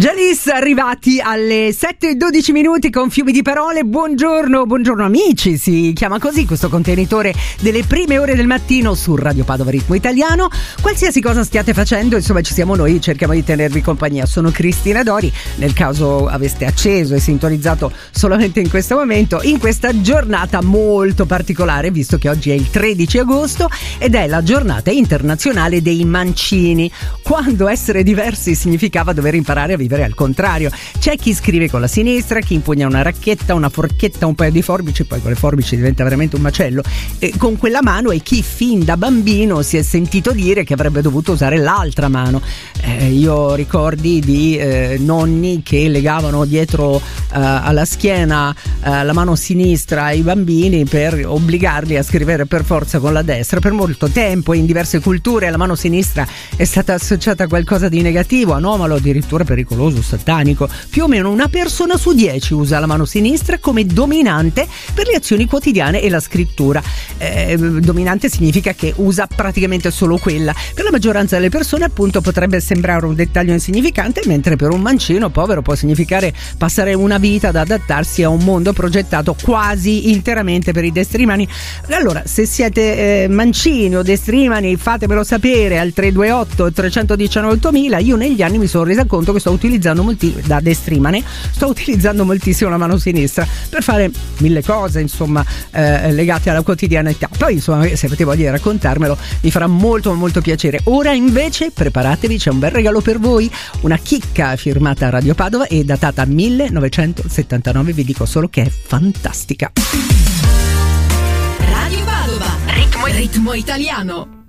Jalis, arrivati alle 7:12 minuti con fiumi di parole. Buongiorno amici, si chiama così questo contenitore delle prime ore del mattino su Radio Padova Ritmo Italiano. Qualsiasi cosa stiate facendo, insomma ci siamo noi, cerchiamo di tenervi compagnia. Sono Cristina Dori, nel caso aveste acceso e sintonizzato solamente in questo momento, in questa giornata molto particolare, visto che oggi è il 13 agosto ed è la giornata internazionale dei mancini, quando essere diversi significava dover imparare a vivere al contrario. C'è chi scrive con la sinistra, chi impugna una racchetta, una forchetta, un paio di forbici, poi con le forbici diventa veramente un macello, con quella mano, e chi fin da bambino si è sentito dire che avrebbe dovuto usare l'altra mano. Io ho ricordi di nonni che legavano dietro alla schiena la mano sinistra ai bambini per obbligarli a scrivere per forza con la destra. Per molto tempo in diverse culture la mano sinistra è stata associata a qualcosa di negativo, anomalo, addirittura pericoloso, satanico. Più o meno una persona su 10 usa la mano sinistra come dominante per le azioni quotidiane e la scrittura. Dominante significa che usa praticamente solo quella. Per la maggioranza delle persone appunto potrebbe sembrare un dettaglio insignificante, mentre per un mancino povero può significare passare una vita ad adattarsi a un mondo progettato quasi interamente per i destrimani. Allora, se siete mancini o destrimani, fatemelo sapere al 328 319 8000. Io negli anni mi sono resa conto che sto utilizzando da destrimane, sto utilizzando moltissimo la mano sinistra per fare mille cose, insomma, legate alla quotidianità. Poi, insomma, se avete voglia di raccontarmelo, mi farà molto molto piacere. Ora invece preparatevi, c'è un bel regalo per voi, una chicca firmata Radio Padova e datata 1979. Vi dico solo che è fantastica. Radio Padova, ritmo italiano.